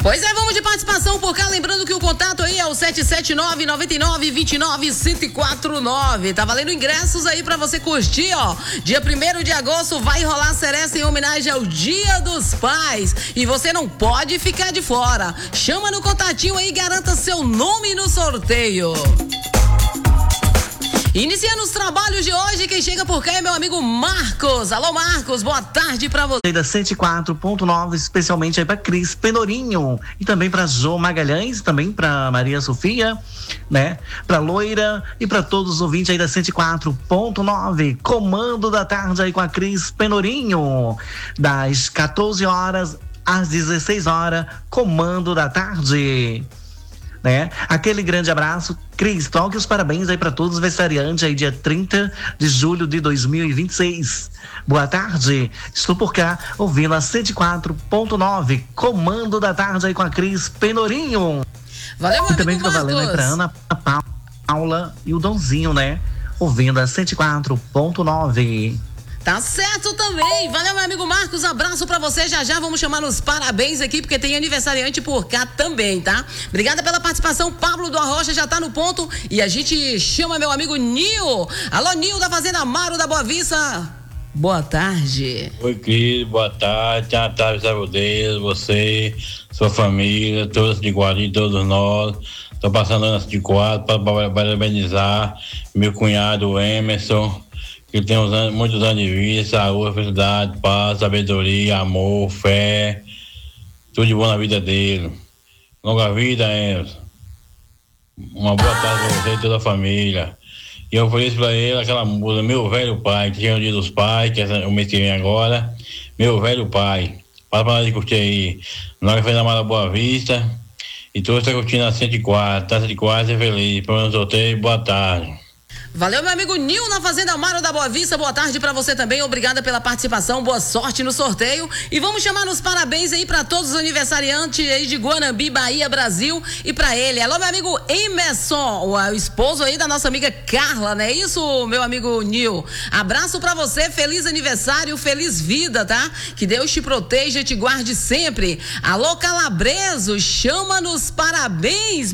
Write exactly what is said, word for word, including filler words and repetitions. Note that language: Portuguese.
Pois é, vamos de participação por cá, lembrando que o contato aí é o sete sete nove, nove nove dois nove, cinco quatro nove. Tá valendo ingressos aí pra você curtir, ó. Dia primeiro de agosto vai rolar Seresta em homenagem ao Dia dos Pais. E você não pode ficar de fora. Chama no contatinho aí e garanta seu nome no sorteio. Iniciando os trabalhos de hoje, quem chega por cá é meu amigo Marcos. Alô, Marcos, boa tarde pra você. Da cento e quatro ponto nove, especialmente aí pra Cris Penorinho e também pra Jô Magalhães, também pra Maria Sofia, né? Pra Loira e pra todos os ouvintes aí da cento e quatro ponto nove. Comando da tarde aí com a Cris Penorinho, das quatorze horas às dezesseis horas, comando da tarde. Né? Aquele grande abraço, Cris, toque os parabéns aí para todos os aniversariantes aí dia trinta de julho de dois mil e vinte e seis. Boa tarde, estou por cá ouvindo a cento e quatro ponto nove, comando da tarde aí com a Cris Penorinho. Valeu, meu e também amigo tá valendo aí pra Ana Paula e o Donzinho, né? Ouvindo a cento e quatro ponto nove. Tá certo também. Valeu, meu amigo Marcos. Abraço pra você. Já já vamos chamar nos parabéns aqui, porque tem aniversariante por cá também, tá? Obrigada pela participação. Pablo do Arrocha já tá no ponto. E a gente chama meu amigo Nil. Alô, Nil da Fazenda Amaro da Boa Vista. Boa tarde. Oi, querido. Boa tarde. Boa tarde a vocês, você, sua família, todos de Guari, todos nós. Tô passando antes de quatro para parabenizar meu cunhado Emerson, que tem uns anos, muitos anos de vida, saúde, felicidade, paz, sabedoria, amor, fé, tudo de bom na vida dele. Longa vida, Emerson. Uma boa tarde pra você e toda a família. E eu ofereço pra ele aquela música, Meu Velho Pai, que é o Dia dos Pais, que é o mês que vem agora. Meu Velho Pai. Para pra nós curtir aí. Nós fez na Mara Boa Vista. E todos estão curtindo a cento e quatro. Tá cento e quatro, é feliz. Para o sorteio, boa tarde. Valeu, meu amigo Nil na Fazenda Amaro da Boa Vista. Boa tarde pra você também. Obrigada pela participação. Boa sorte no sorteio. E vamos chamar nos parabéns aí pra todos os aniversariantes aí de Guanambi, Bahia, Brasil. E pra ele. Alô, meu amigo Emerson, o esposo aí da nossa amiga Carla, não é isso, meu amigo Nil? Abraço pra você. Feliz aniversário, feliz vida, tá? Que Deus te proteja e te guarde sempre. Alô, Calabreso, chama nos parabéns.